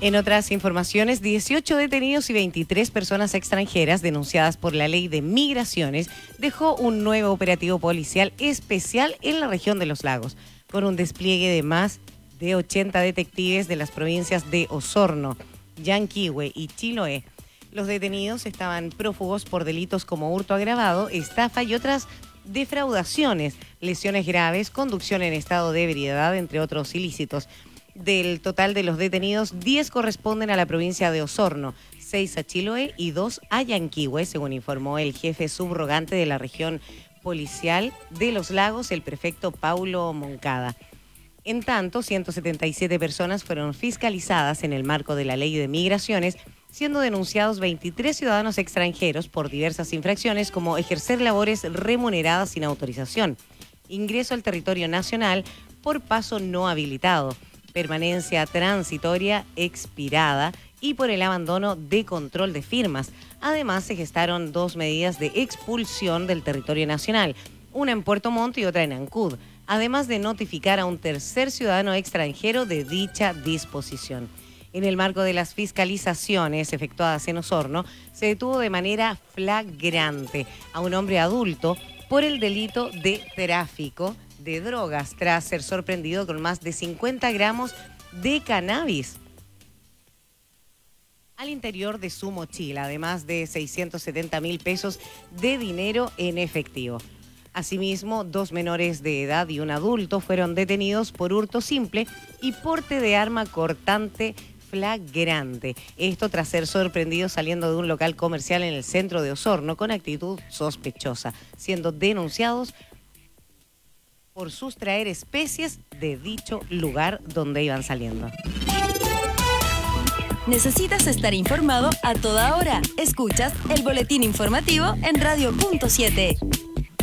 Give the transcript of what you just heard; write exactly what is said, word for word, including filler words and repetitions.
En otras informaciones, dieciocho detenidos y veintitrés personas extranjeras denunciadas por la Ley de Migraciones dejó un nuevo operativo policial especial en la región de Los Lagos, con un despliegue de más de ochenta detectives de las provincias de Osorno, Yanquihue y Chiloé. Los detenidos estaban prófugos por delitos como hurto agravado, estafa y otras defraudaciones, lesiones graves, conducción en estado de ebriedad, entre otros ilícitos. Del total de los detenidos, diez corresponden a la provincia de Osorno, seis a Chiloé y dos a Yanquihue, según informó el jefe subrogante de la región policial de Los Lagos, el prefecto Paulo Moncada. En tanto, ciento setenta y siete personas fueron fiscalizadas en el marco de la Ley de Migraciones, siendo denunciados veintitrés ciudadanos extranjeros por diversas infracciones como ejercer labores remuneradas sin autorización, ingreso al territorio nacional por paso no habilitado, permanencia transitoria expirada y por el abandono de control de firmas. Además, se gestaron dos medidas de expulsión del territorio nacional, una en Puerto Montt y otra en Ancud, además de notificar a un tercer ciudadano extranjero de dicha disposición. En el marco de las fiscalizaciones efectuadas en Osorno, se detuvo de manera flagrante a un hombre adulto por el delito de tráfico de drogas, tras ser sorprendido con más de cincuenta gramos de cannabis al interior de su mochila, además de seiscientos setenta mil pesos de dinero en efectivo. Asimismo, dos menores de edad y un adulto fueron detenidos por hurto simple y porte de arma cortante flagrante. Esto tras ser sorprendidos saliendo de un local comercial en el centro de Osorno con actitud sospechosa, siendo denunciados por sustraer especies de dicho lugar donde iban saliendo. ¿Necesitas estar informado a toda hora? Escuchas el boletín informativo en Radio Punto siete.